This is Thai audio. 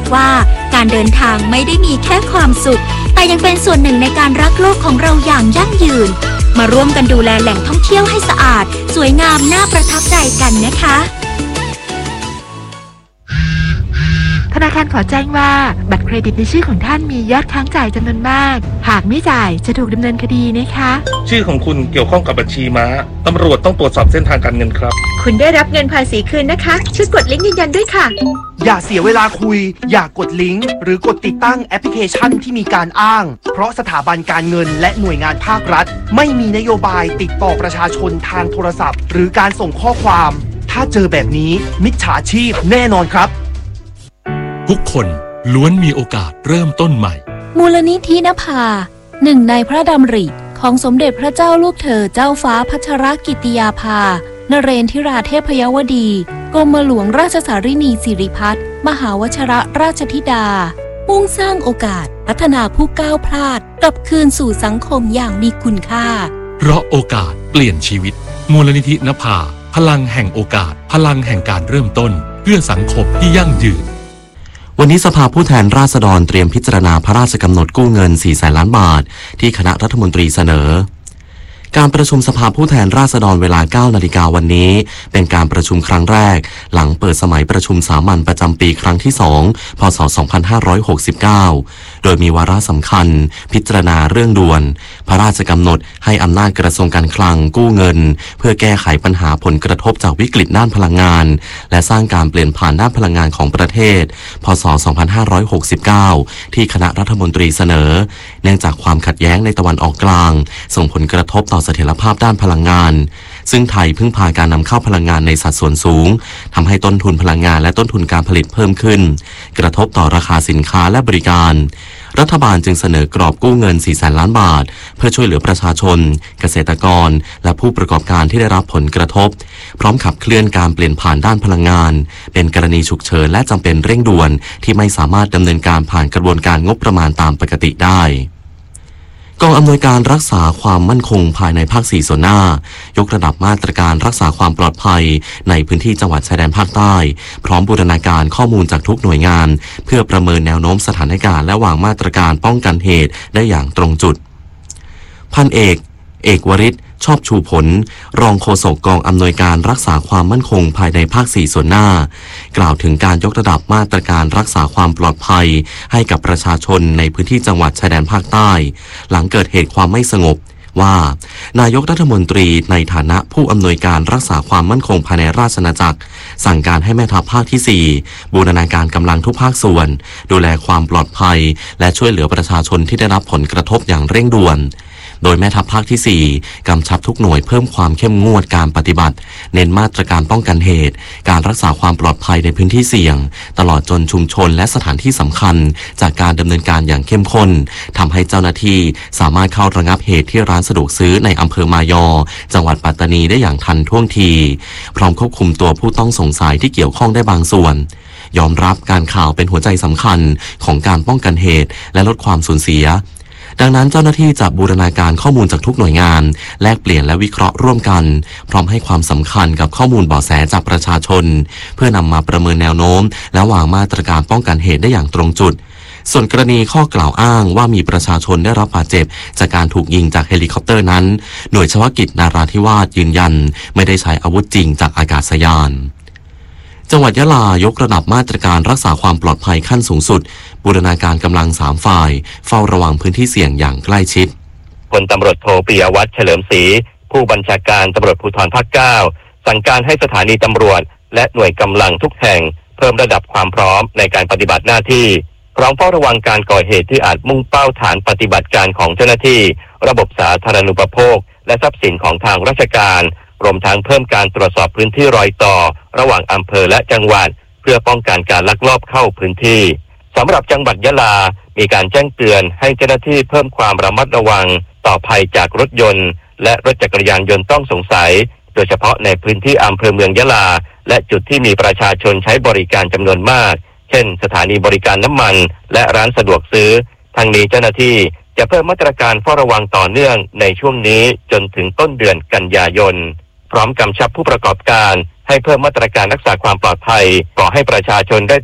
ว่าการเดินทางไม่ได้มีแค่ความสุขแต่ยังเป็นส่วนหนึ่งในการรักโลกของเราอย่างยั่งยืนมาร่วมกันดูแลแหล่งท่องเที่ยวให้สะอาดสวยงามน่าประทับใจกันนะคะธนาคารขอแจ้งว่าบัตรเครดิตในชื่อของท่านมียอดค้างจ่ายจำนวนมากหากไม่จ่ายจะถูกดำเนินคดีนะคะชื่อของคุณเกี่ยวข้องกับบัญชีม้าตำรวจต้องตรวจสอบเส้นทางการเงินครับคุณได้รับเงินภาษีคืนนะคะช่วยกดลิงก์ยืนยันด้วยค่ะอย่าเสียเวลาคุยอย่ากดลิงก์หรือกดติดตั้งแอปพลิเคชันที่มีการอ้างเพราะสถาบันการเงินและหน่วยงานภาครัฐไม่มีนโยบายติดต่อประชาชนทางโทรศัพท์หรือการส่งข้อความถ้าเจอแบบนี้มิจฉาชีพแน่นอนครับทุกคนล้วนมีโอกาสเริ่มต้นใหม่มูลนิธินภาหนึ่งในพระดำริของสมเด็จพระเจ้าลูกเธอเจ้าฟ้าพัชรกิติยาภานเรนทิราเทพยวดีกรมหลวงราชสารินีสิริพัฒน์มหาวชรราชธิดามุ่งสร้างโอกาสพัฒนาผู้ก้าวพลาดกลับคืนสู่สังคมอย่างมีคุณค่าเพราะโอกาสเปลี่ยนชีวิตมูลนิธินภาพลังแห่งโอกาสพลังแห่งการเริ่มต้นเพื่อสังคมที่ยั่งยืนวันนี้สภาผู้แทนราษฎรเตรียมพิจารณาพระราชกำหนดกู้เงิน 400,000 ล้านบาทที่คณะรัฐมนตรีเสนอการประชุมสภาผู้แทนราษฎรเวลา 9 นาฬิกาวันนี้เป็นการประชุมครั้งแรกหลังเปิดสมัยประชุมสามัญประจำปีครั้งที่ 2 พ.ศ. 2569 โดยมีวาระสำคัญพิจารณาเรื่องด่วนพระราชกำหนดให้อำนาจกระทรวงการคลังกู้เงินเพื่อแก้ไขปัญหาผลกระทบจากวิกฤตด้านพลังงานและสร้างการเปลี่ยนผ่านด้านพลังงานของประเทศพ.ศ. 2569 ที่คณะรัฐมนตรีเสนอเนื่องจากความขัดแย้งในตะวันออกกลางส่งผลกระทบต่อเสถียรภาพด้านพลังงานซึ่งไทยพึ่งพาการนำเข้าพลังงานในสัดส่วนสูงทำให้ต้นทุนพลังงานและต้นทุนการผลิตเพิ่มขึ้นกระทบต่อราคาสินค้าและบริการรัฐบาลจึงเสนอกรอบกู้เงิน 400,000 ล้านบาทเพื่อช่วยเหลือประชาชนเกษตรกรและผู้ประกอบการที่ได้รับผลกระทบพร้อมขับเคลื่อนการเปลี่ยนผ่านด้านพลังงานเป็นกรณีฉุกเฉินและจำเป็นเร่งด่วนที่ไม่สามารถดำเนินการผ่านกระบวนการงบประมาณตามปกติได้กองอำนวยการรักษาความมั่นคงภายในภาค 4 ส่วนหน้ายกระดับมาตรการรักษาความปลอดภัยในพื้นที่จังหวัดชายแดนภาคใต้พร้อมบูรณาการข้อมูลจากทุกหน่วยงานเพื่อประเมินแนวโน้มสถานการณ์และวางมาตรการป้องกันเหตุได้อย่างตรงจุดพันเอกวริศชอบชูผลรองโฆษกกองอำนวยการรักษาความมั่นคงภายในภาค 4 ส่วนหน้ากล่าวถึงการยกระดับมาตรการรักษาความปลอดภัยให้กับประชาชนในพื้นที่จังหวัดชายแดนภาคใต้หลังเกิดเหตุความไม่สงบว่านายกรัฐมนตรีในฐานะผู้อำนวยการรักษาความมั่นคงภายในราชอาณาจักรสั่งการให้แม่ทัพภาคที่ 4บูรณาการกำลังทุกภาคส่วนดูแลความปลอดภัยและช่วยเหลือประชาชนที่ได้รับผลกระทบอย่างเร่งด่วนโดยแม่ทัพภาคที่ 4กำชับทุกหน่วยเพิ่มความเข้มงวดการปฏิบัติเน้นมาตรการป้องกันเหตุการรักษาความปลอดภัยในพื้นที่เสี่ยงตลอดจนชุมชนและสถานที่สำคัญจากการดำเนินการอย่างเข้มข้นทำให้เจ้าหน้าที่สามารถเข้าระงับเหตุที่ร้านสะดวกซื้อในอำเภอมายอจังหวัดปัตตานีได้อย่างทันท่วงทีพร้อมควบคุมตัวผู้ต้องสงสัยที่เกี่ยวข้องได้บางส่วนยอมรับการข่าวเป็นหัวใจสำคัญของการป้องกันเหตุและลดความสูญเสียดังนั้นเจ้าหน้าที่จะบูรณาการข้อมูลจากทุกหน่วยงานแลกเปลี่ยนและวิเคราะห์ร่วมกันพร้อมให้ความสำคัญกับข้อมูลเบาะแสจากประชาชนเพื่อนำมาประเมินแนวโน้มและวางมาตรการป้องกันเหตุได้อย่างตรงจุดส่วนกรณีข้อกล่าวอ้างว่ามีประชาชนได้รับบาดเจ็บจากการถูกยิงจากเฮลิคอปเตอร์นั้นหน่วยเฉพาะกิจนาราธิวาสยืนยันไม่ได้ใช้อาวุธจริงจากอากาศยานจังหวัดยะลายกระดับมาตรการรักษาความปลอดภัยขั้นสูงสุดบูรณาการกำลัง3ฝ่ายเฝ้าระวังพื้นที่เสี่ยงอย่างใกล้ชิดพลตำรวจโทปิยวัฒน์เฉลิมศรีผู้บัญชาการตำรวจภูธรภาค 9สั่งการให้สถานีตำรวจและหน่วยกำลังทุกแห่งเพิ่มระดับความพร้อมในการปฏิบัติหน้าที่พร้อมเฝ้าระวังการก่อเหตุที่อาจมุ่งเป้าฐานปฏิบัติการของเจ้าหน้าที่ระบบสาธารณูปโภคและทรัพย์สินของทางราชการรวมทั้งเพิ่มการตรวจสอบพื้นที่รอยต่อระหว่างอำเภอและจังหวัดเพื่อป้องกันการลักลอบเข้าพื้นที่สำหรับจังหวัดยะลามีการแจ้งเตือนให้เจ้าหน้าที่เพิ่มความระมัดระวังต่อภัยจากรถยนต์และรถจักรยานยนต์ต้องสงสัยโดยเฉพาะในพื้นที่อำเภอเมืองยะลาและจุดที่มีประชาชนใช้บริการจำนวนมากเช่นสถานีบริการน้ำมันและร้านสะดวกซื้อทั้งนี้เจ้าหน้าที่จะเพิ่มมาตรการเฝ้าระวังต่อเนื่องในช่วงนี้จนถึงต้นเดือนกันยายนพร้อมกำชับผู้ประกอบการให้เพิ่มมาตรการรักษาความปลอดภัยขอให้ประชาชนได้